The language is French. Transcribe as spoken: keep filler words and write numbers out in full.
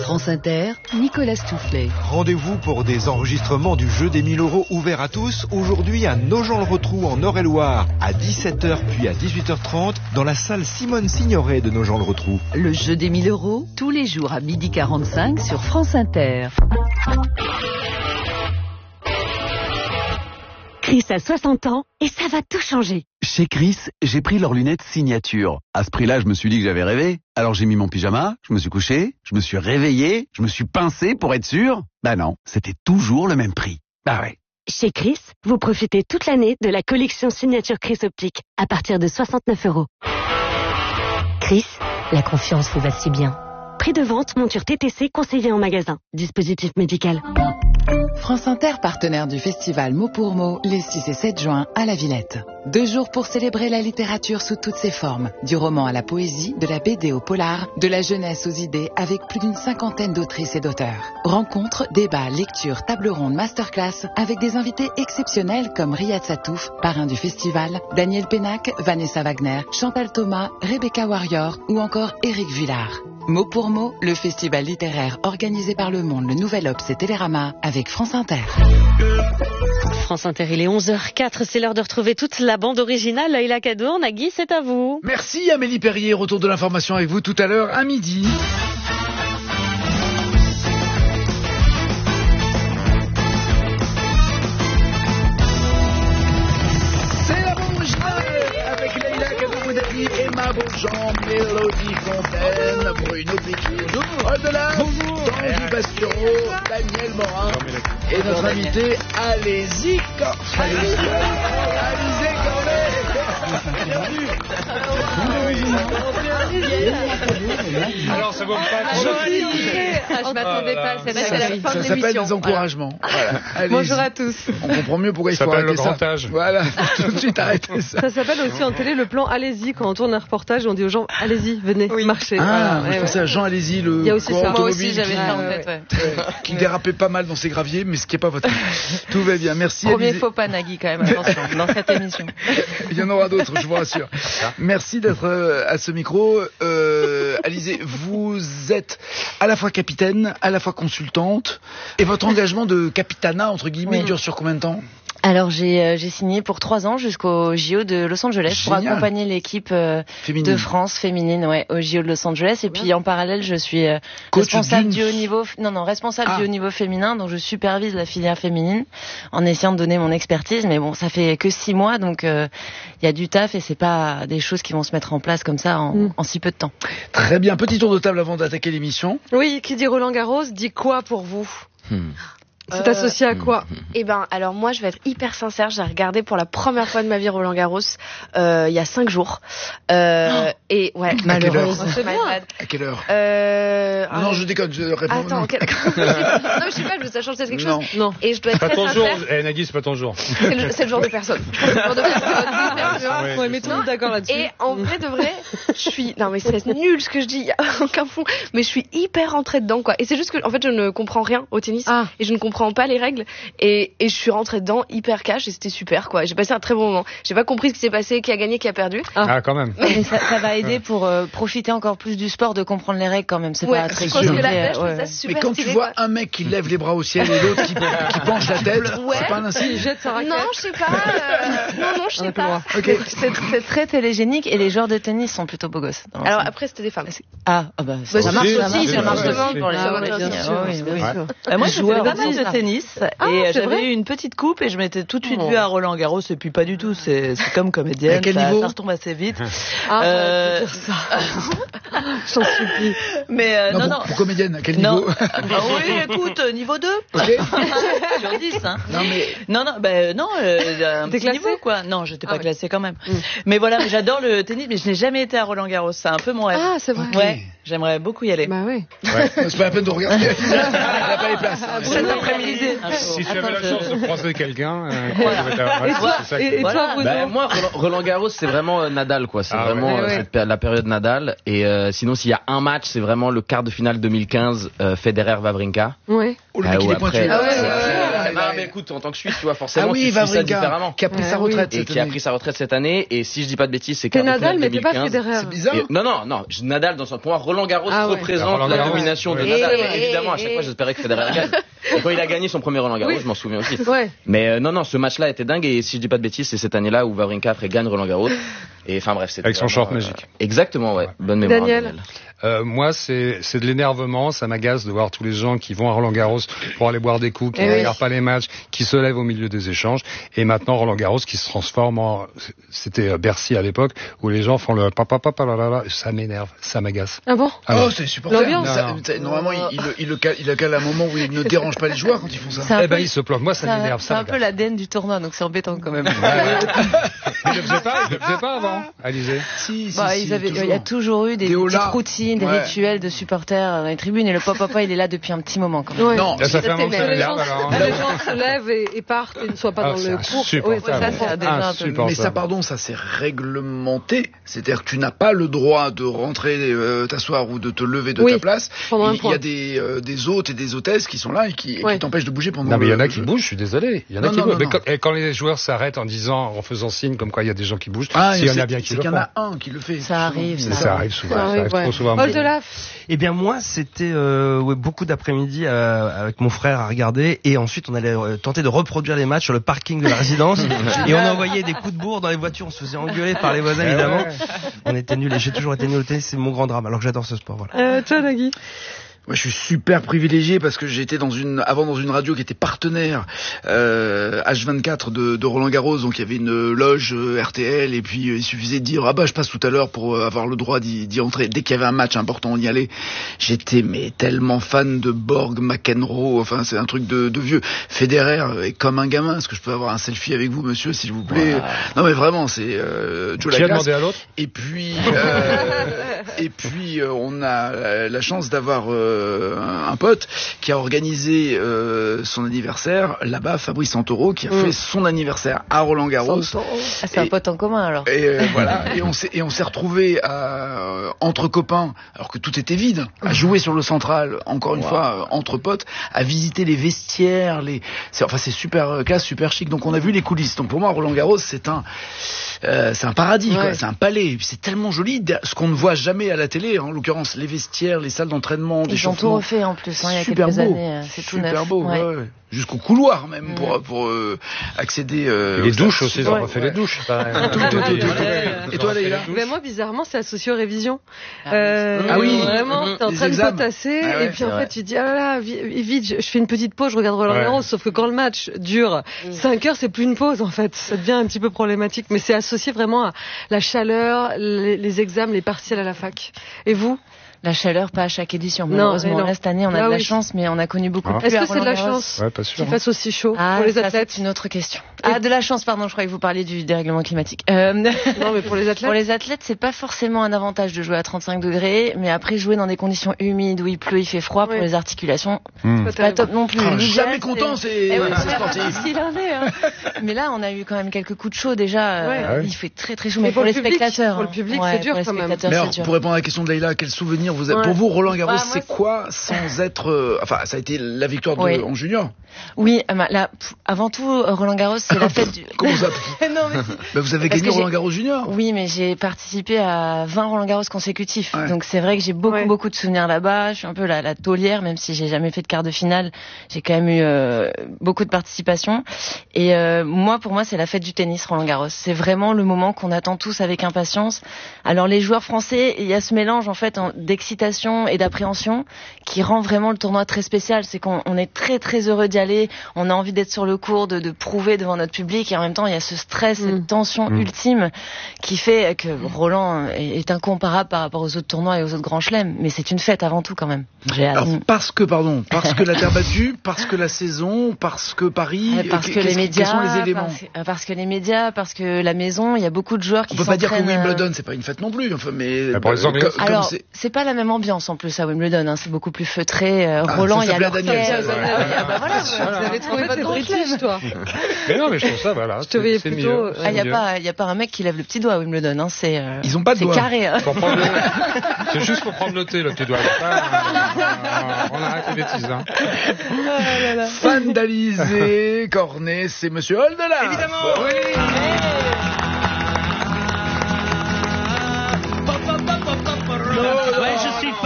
France Inter, Nicolas Stoufflet. Rendez-vous pour des enregistrements du jeu des mille euros ouvert à tous, aujourd'hui à Nogent-le-Rotrou en Eure-et-Loire, à dix-sept heures puis à dix-huit heures trente, dans la salle Simone Signoret de Nogent-le-Rotrou. Le jeu des mille euros, tous les jours à midi quarante-cinq sur France Inter. Chris a soixante ans et ça va tout changer. Chez Chris, j'ai pris leurs lunettes signature. À ce prix-là, je me suis dit que j'avais rêvé. Alors j'ai mis mon pyjama, je me suis couché, je me suis réveillé, je me suis pincé pour être sûr. Bah non, c'était toujours le même prix. Bah ouais. Chez Chris, vous profitez toute l'année de la collection signature Chris Optique à partir de soixante-neuf euros. Chris, la confiance vous va si bien. Prix de vente, monture T T C conseillée en magasin. Dispositif médical. France Inter, partenaire du festival Mot pour Mot, les six et sept juin à la Villette. Deux jours pour célébrer la littérature sous toutes ses formes. Du roman à la poésie, de la B D au polar, de la jeunesse aux idées, avec plus d'une cinquantaine d'autrices et d'auteurs. Rencontres, débats, lectures, tables rondes, masterclass, avec des invités exceptionnels comme Riyad Satouf, parrain du festival, Daniel Pénac, Vanessa Wagner, Chantal Thomas, Rebecca Warrior ou encore Éric Vuillard. Mot pour Mot, le festival littéraire organisé par Le Monde, le Nouvel Obs et Télérama avec France Inter. France Inter, il est onze heures quatre, c'est l'heure de retrouver toute la bande originale. Laïla Kadour, Nagui, c'est à vous. Merci Amélie Perrier, retour de l'information avec vous tout à l'heure à midi. C'est la bande originale avec Laïla Kadour, Emma Beaujean, Mélodie Fontaine, Bruno Piquet, au-delà, Tanguy Bastureau, Daniel Morin et notre invité, allez-y, Alizé Cornet. Alors ça vaut pas. Je m'attendais pas à cette série. Ça s'appelle des encouragements. Voilà. Bonjour à tous. On comprend mieux pourquoi il faut arrêter ça. Ça s'appelle le grand âge. Voilà, tout de suite arrêter ça. Ça s'appelle aussi en télé le plan allez-y. Quand on tourne un reportage, on dit aux gens allez-y, venez, oui. marchez. Ah, voilà. je pensais à Jean Allez-y, le Il y a aussi ça. Moi aussi, j'avais ça en tête, ouais. Qui dérapait pas mal dans ses graviers, mais ce qui n'est pas votre. Tout va bien, merci. Premier faux pas, Nagui, quand même, attention, dans cette émission. Il y en aura d'autres, je vous rassure. Merci d'être euh, à ce micro. Euh, Alizé, vous êtes à la fois capitaine, à la fois consultante, et votre engagement de capitanat, entre guillemets, oui. dure sur combien de temps ? Alors j'ai euh, j'ai signé pour trois ans jusqu'au J O de Los Angeles. Génial. Pour accompagner l'équipe euh, de France féminine, ouais, au J O de Los Angeles. Et puis en parallèle, je suis euh, responsable du haut niveau, non non, responsable ah. du haut niveau féminin, donc je supervise la filière féminine en essayant de donner mon expertise. Mais bon, ça fait que six mois, donc il euh, y a du taf et c'est pas des choses qui vont se mettre en place comme ça en, mm. en si peu de temps. Très bien, petit tour de table avant d'attaquer l'émission. Oui, qui dit Roland Garros dit quoi pour vous ? hmm. C'est Euh, associé à quoi ? Eh ben, alors moi, je vais être hyper sincère. J'ai regardé pour la première fois de ma vie Roland Garros euh, il y a cinq jours. Euh, oh. Et ouais, malheureuse. C'est bien. À quelle heure euh, Non, non, je déconne. Je réponds. Attends, quel... non, je sais pas. Ça change peut-être quelque non. chose. Non. Et je dois être pas très ton sincère. jour. Eh, Nagui, c'est pas ton jour. C'est le, c'est le jour de personne. Je pense que c'est le jour de personne. Ouais, ouais, mais tout le monde d'accord là-dessus. Et en vrai de vrai, je suis. Non, mais c'est nul ce que je dis. Il y a aucun fond. Mais je suis hyper rentrée dedans, quoi. Et c'est juste que, en fait, je ne comprends rien au tennis ah. et je ne comprends pas les règles. Et, et je suis rentrée dedans hyper cash et c'était super, quoi. J'ai passé un très bon moment. J'ai pas compris ce qui s'est passé, qui a gagné, qui a perdu. Ah, ah quand même. Mais ça, ça va aider pour euh, profiter encore plus du sport, de comprendre les règles quand même. C'est ouais, pas très sûr. Que la ouais, pêche, ouais. Ça, super mais quand stylé, tu vois quoi. un mec qui lève les bras au ciel et l'autre qui, qui penche la tête, ouais. c'est pas un insigne. Jette sa raquette. Non, je sais pas. Euh... Non, non, je sais pas. Okay. C'est, c'est très télégénique et les joueurs de tennis sont plutôt beaux gosses. Alors après, c'était des femmes. Ah, ah bah, ça, ça marche aussi, ça marche aussi pour les hommes. Moi, je jouais pas mal de tennis et j'avais eu une petite coupe et je m'étais tout de suite oh. vue à Roland Garros et puis pas du tout, c'est, c'est comme comédienne, à quel ça, niveau ça retombe assez vite. Ah, euh... dire ça. J'en supplie. Mais euh, non, non, pour, non. Pour comédienne, à quel non. niveau Ah oui, écoute, niveau deux. Okay. Sur dix, hein. Non, mais... Non, non, ben, non, euh, un T'es petit classée niveau, quoi. Non, j'étais pas ah, classée ouais. quand même. Mm. Mais voilà, j'adore le tennis, mais je n'ai jamais été à Roland Garros. C'est un peu mon rêve. Ah, c'est vrai. Ouais, okay. J'aimerais beaucoup y aller. Bah oui. Ouais. C'est pas la peine de regarder. Elle n'a pas les places. Ah, cet après-midi. Si tu avais la chance de croiser quelqu'un, euh, voilà. ouais, et toi, c'est ça et, et voilà. toi, Bruno bah, moi, Roland, Roland Garros, c'est vraiment euh, Nadal, quoi. C'est ah, vraiment ouais. euh, ouais. cette, la période Nadal. Et euh, sinon, s'il y a un match, c'est vraiment le quart de finale deux mille quinze, euh, Federer-Wawrinka. Ouais. Oh, le mec, il est pointu. Après, ah ouais, ouais, ouais. Ah, bah, mais écoute, en tant que Suisse, tu vois, forcément, ah oui, tu suis ça Wawrinka, différemment. qui a pris sa retraite et cette qui a année. pris sa retraite cette année. Et si je dis pas de bêtises, c'est T'es quart de Nadal, finale mais t'es pas deux mille quinze. Federer. C'est bizarre. Et- non, non, non. je- Nadal, dans son, pour moi, Roland Garros Ah ouais. représente Roland la Garros, domination de ouais. Nadal. Et- Et évidemment, à chaque fois, j'espérais que Federer gagne. Et quand il a gagné son premier Roland Garros, Oui. je m'en souviens aussi. Ouais. Mais euh, non, non, ce match-là était dingue. Et si je dis pas de bêtises, c'est cette année-là où Wawrinka après gagne Roland Garros. Et enfin bref, c'était Avec son vraiment, short magique. euh, exactement, ouais. Bonne mémoire. Daniel. Euh, moi, c'est c'est de l'énervement. Ça m'agace de voir tous les gens qui vont à Roland Garros pour aller boire des coups, qui Eh ne oui. regardent pas les matchs, qui se lèvent au milieu des échanges. Et maintenant, Roland Garros qui se transforme en... C'était euh, Bercy à l'époque, où les gens font le papa papa la la la. Ça m'énerve, ça m'agace. Ah bon? Ah ouais. Oh, c'est supporter. L'ambiance. Ça- Non, non. ça- Normalement, il, il, le- il le cale, il le cale à un moment où il ne dérange pas les joueurs quand ils font ça. C'est un Eh peu- ben, il se planque. Moi, ça c'est un- m'énerve. C'est Ça un peu m'agace. l'A D N du tournoi, donc c'est embêtant quand même. Il le faisait pas, il le faisait pas avant. Alizé. Si, si, Bah, si, ils avaient, toujours. il y a toujours eu des, Des petites holas. routines, des Ouais. rituels de supporters dans les tribunes, et le papa il est là depuis un petit moment quand même. Ouais. Non, Là, ça fait un moment que ça Que les m'énerve, gens, alors. là, les gens se lèvent et, et partent et ne soient pas Ah, dans c'est le cours. insupportable. Oui, ça, Ça, c'est déjà un peu- Insupportable. mais ça, pardon, ça c'est réglementé. C'est-à-dire que tu n'as pas le droit de rentrer euh, t'asseoir ou de te lever de Oui, ta place. pendant un Il y point. a des, euh, des hôtes et des hôtesses qui sont là et qui, et Ouais. qui t'empêchent de bouger pendant Non, mais il y le en a le qui jeu. bougent, je suis désolé. Il y en a Non, qui non, bougent. non, Mais non. quand, et quand les joueurs s'arrêtent en disant, en faisant signe comme quoi il y a des gens qui bougent, Ah, s'il y en c'est- a bien qui c'est le qu'il y font. en a un qui le fait. Ça arrive, Ça, ça. ça arrive souvent. Ça Ça arrive, arrive ouais. trop souvent. Paul Delaf. Eh bien moi, c'était euh, ouais, beaucoup d'après-midi euh, avec mon frère à regarder, et ensuite on allait euh, tenter de reproduire les matchs sur le parking de la résidence, et on envoyait des coups de bourre dans les voitures, on se faisait engueuler par les voisins Eh évidemment. ouais. On était nuls, et j'ai toujours été nul au tennis, c'est mon grand drame, alors que j'adore ce sport. Voilà. Euh, toi, Nagui. Moi, je suis super privilégié parce que j'étais dans une, avant dans une radio qui était partenaire euh, H vingt-quatre de, de Roland Garros, donc il y avait une loge euh, R T L, et puis euh, il suffisait de dire ah bah je passe tout à l'heure pour euh, avoir le droit d'y, d'y entrer. Dès qu'il y avait un match important, on y allait. J'étais mais tellement fan de Borg, McEnroe, enfin c'est un truc de, de vieux. Federer est comme un gamin. Est-ce que je peux avoir un selfie avec vous, monsieur, s'il vous plaît? Wow. Non mais vraiment, c'est euh, Joe Qui a Laglace. demandé à l'autre? Et puis, euh, et puis euh, on a la, la chance d'avoir euh, un pote qui a organisé euh, son anniversaire là-bas, Fabrice Santoro, qui a Mm. fait son anniversaire à Roland Garros. Ah, c'est un Et- pote en commun alors. Et euh, voilà, et on s'est et on s'est retrouvés à, entre copains, alors que tout était vide, à jouer sur le central, encore une Wow. fois euh, entre potes, à visiter les vestiaires, les, c'est, enfin c'est super euh, classe, super chic. Donc on a vu les coulisses. Donc pour moi Roland Garros c'est un, euh, c'est un paradis, quoi. Ouais. C'est un palais. Et puis c'est tellement joli, ce qu'on ne voit jamais à la télé, en l'occurrence les vestiaires, les salles d'entraînement, des Ils ont tout refait en plus, hein, il y a super quelques beau, années. euh, C'est tout super neuf. beau, Ouais. ouais, ouais. Jusqu'au couloir même Mm. pour pour euh, accéder. Euh, Et les au stade. douches aussi, ils ont Ouais, refait ouais. les douches. pareil. Tout, tout, tout, tout. Ouais. Et toi, Leïla? Ben moi, bizarrement, c'est associé aux révisions. Ah, Euh, Ah oui. Vraiment, Mhm. t'es en Les train de examens. potasser, Ah ouais, et puis en c'est fait, vrai. tu dis, ah là là, vi- vite, je, je fais une petite pause, je regarde Roland Ouais. Garros, sauf que quand le match dure cinq heures, c'est plus une pause, en fait. Ça devient un petit peu problématique, mais c'est associé vraiment à la chaleur, les, les examens, les partiels à la fac. Et vous? La chaleur, pas à chaque édition. Non, Malheureusement, mais non. là, cette année, on a Là, de la oui. chance, mais on a connu beaucoup Ah. de pluie Est-ce à que c'est de la Roland-Garros. chance Ouais, pas sûr. qu'il hein. fasse aussi chaud Ah, pour les ça, athlètes? c'est une autre question. Ah, de la chance, pardon, je croyais que vous parliez du dérèglement climatique. Euh, Non, mais pour les athlètes? Pour les athlètes, c'est pas forcément un avantage de jouer à trente-cinq degrés, mais après jouer dans des conditions humides où il pleut, il fait froid, Oui. pour les articulations, Hmm. Pas c'est pas terrible. top non plus. Ah, L'idéal, jamais c'est- content, c'est Eh oui, c'est c'est sportif. ce qu'il en est, hein. Mais là, on a eu quand même quelques coups de chaud déjà. euh, Ouais. Ah oui. Il fait très très chaud, Mais mais pour pour, le les public, spectateurs. pour le hein. public, Ouais, c'est dur pour les quand même. spectateurs, Mais c'est alors, dur. pour répondre à la question de Leïla, quel souvenir vous avez? Ouais. Pour vous, Roland Garros, Bah, moi, c'est c'est- quoi sans être, euh, enfin, ça a été la victoire de, Oui. en junior. Oui, euh, bah, là, pff, avant tout, euh, Roland Garros, c'est la fête du. Comment ça? Non, mais c'est- Bah, vous avez Parce gagné que Roland j'ai- Garros junior. Oui, mais j'ai participé à vingt Roland Garros consécutifs. Ouais. Donc c'est vrai que j'ai beaucoup, Ouais. beaucoup de souvenirs là-bas. Je suis un peu la, la taulière, même si j'ai jamais fait de quart de finale. J'ai quand même eu euh, beaucoup de participation. Et euh, moi, pour moi, c'est la fête du tennis, Roland Garros. C'est vraiment le moment qu'on attend tous avec impatience. Alors les joueurs français, il y a ce mélange en fait en- d'excitation et d'appréhension qui rend vraiment le tournoi très spécial. C'est qu'on on est très, très heureux d'y aller. On a envie d'être sur le court, de, de prouver devant notre public. Et en même temps, il y a ce stress, Mm. cette tension Mm. ultime qui fait que Roland est, est incomparable par rapport aux autres tournois et aux autres grands chelems. Mais c'est une fête avant tout quand même. J'ai hâte. Alors, parce que, pardon, parce que la terre battue, parce que la saison, parce que Paris, Euh, parce qu'est- que les qu'est-ce qui- médias, quels sont les éléments? parce, euh, parce que les médias, parce que la maison, il y a beaucoup de joueurs qui On peut pas dire que s'entraînent, euh, Wimbledon, c'est pas une fête non plus, enfin, mais Bah, pour les Anglais, comme- c'est- comme Alors, c'est- c'est pas la même ambiance en plus à Wimbledon. Hein. C'est beaucoup plus feutré. Euh, ah, Roland, il y a l'orchestre. Ah bah voilà. Vous avez trouvé votre british, toi. Mais non, mais je trouve ça, voilà. Je te voyais c'est plutôt. mieux, Il n'y a pas, il y a pas un mec qui lève le petit doigt à Wimbledon. Hein. C'est. Euh, Ils ont pas de doigt. C'est carré. Hein. Pour prendre le... C'est juste pour prendre le thé, le petit doigt. Ah, on arrête les bêtises. Hein. Oh là là. Fan d'Alizé Cornet, c'est Monsieur Holdelas. Évidemment. Oui. Ouais, je suis